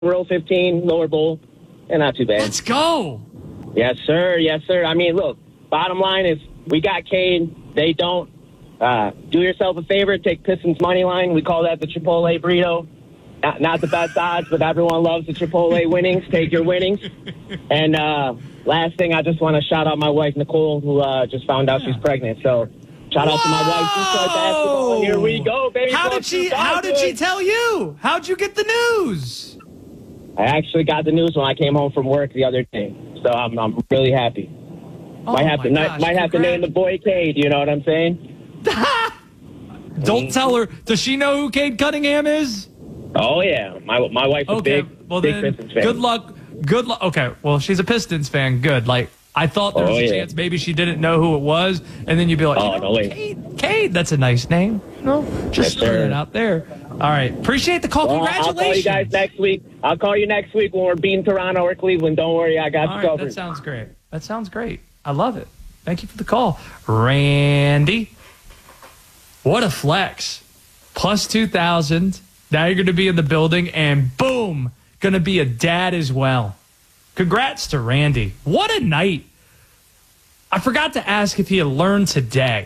row 15, lower bowl, and not too bad. Let's go. Yes, sir. Yes, sir. I mean, look, bottom line is we got Cade. They don't. Do yourself a favor, take Pistons money line. We call that the Chipotle burrito. Not the best odds, but everyone loves the Chipotle winnings. Take your winnings. And last thing, I just want to shout out my wife, Nicole, who just found out she's pregnant. So shout out to my wife, Detroit Basketball. Here we go, baby. How did she tell you? How'd you get the news? I actually got the news when I came home from work the other day. So I'm really happy. Might have to name the boy Cade, you know what I'm saying? Don't tell her. Does she know who Cade Cunningham is? Oh, yeah. My wife's a big Pistons fan. Good luck. Okay, well, she's a Pistons fan. Good. Like, I thought there was a chance maybe she didn't know who it was, and then you'd be like, no way. Cade, that's a nice name. Just throwing it out there. All right. Appreciate the call. Well, Congratulations. I'll call you guys next week. I'll call you next week when we're beating Toronto or Cleveland. Don't worry, I got you covered. That sounds great. I love it. Thank you for the call. Randy, what a flex. Plus 2,000. Now you're going to be in the building, and boom, going to be a dad as well. Congrats to Randy. What a night. I forgot to ask if he had learned today.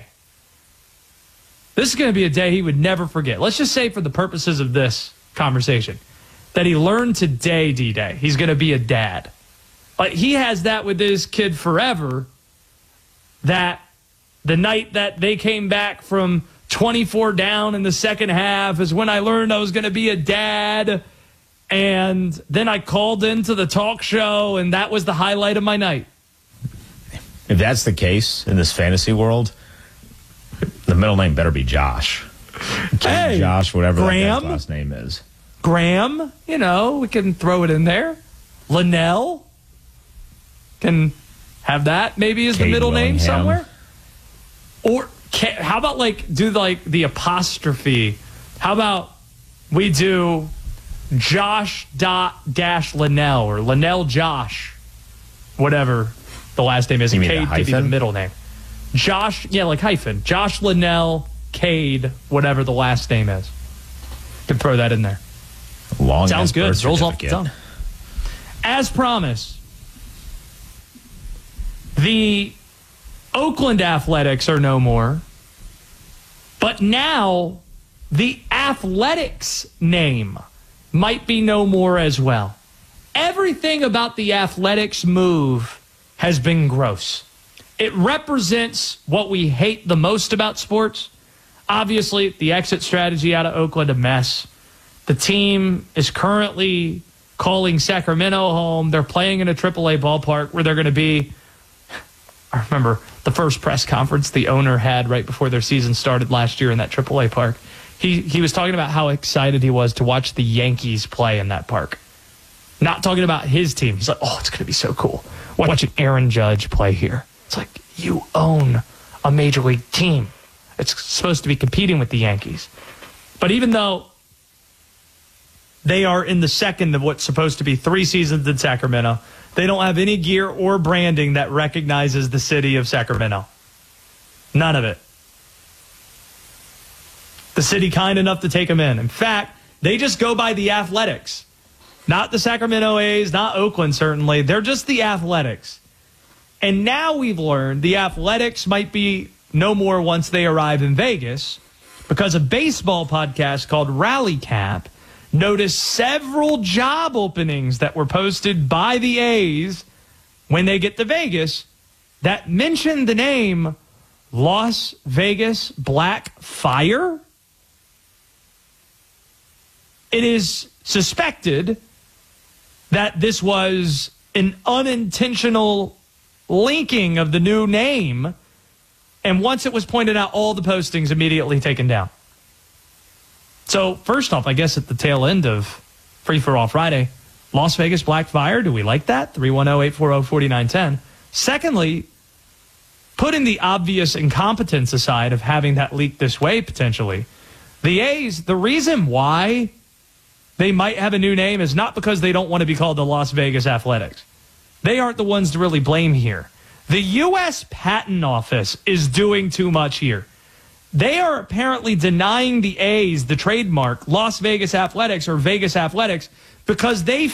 This is going to be a day he would never forget. Let's just say for the purposes of this conversation that he learned today, D-Day. He's going to be a dad. Like, he has that with his kid forever, that the night that they came back from 24 down in the second half is when I learned I was going to be a dad. And then I called into the talk show, and that was the highlight of my night. If that's the case in this fantasy world, the middle name better be Josh. Hey, Josh, whatever Graham, that last name is. Graham, we can throw it in there. Linnell can have that maybe as the middle name somewhere. Or how about do the apostrophe? How about we do Josh dash Linnell or Linnell Josh, whatever the last name is. You mean Cade could be the middle name. Josh, hyphen. Josh Linnell, Cade, whatever the last name is. Could throw that in there. Long sounds good. Rolls off the tongue. tongue. As promised, the Oakland Athletics are no more, but now the Athletics name might be no more as well. Everything about the Athletics move has been gross. It represents what we hate the most about sports. Obviously, the exit strategy out of Oakland, a mess. The team is currently calling Sacramento home. They're playing in a AAA ballpark where they're going to be. I remember the first press conference the owner had right before their season started last year in that AAA park. He was talking about how excited he was to watch the Yankees play in that park. Not talking about his team. He's like, it's going to be so cool watching Aaron Judge play here. It's like, you own a major league team. It's supposed to be competing with the Yankees. But even though they are in the second of what's supposed to be 3 seasons in Sacramento, they don't have any gear or branding that recognizes the city of Sacramento. None of it. The city kind enough to take them in. In fact, they just go by the Athletics. Not the Sacramento A's, not Oakland certainly. They're just the Athletics. And now we've learned the Athletics might be no more once they arrive in Vegas, because a baseball podcast called Rally Cap noticed several job openings that were posted by the A's when they get to Vegas that mentioned the name Las Vegas Black Fire. It is suspected that this was an unintentional linking of the new name, and once it was pointed out, all the postings immediately taken down. So first off, I guess at the tail end of Free for All Friday, Las Vegas Black Fire, do we like that? 310-840-4910. Secondly, putting the obvious incompetence aside of having that leak this way potentially, the A's, the reason why they might have a new name is not because they don't want to be called the Las Vegas Athletics. They aren't the ones to really blame here. The U.S. Patent Office is doing too much here. They are apparently denying the A's the trademark Las Vegas Athletics or Vegas Athletics because they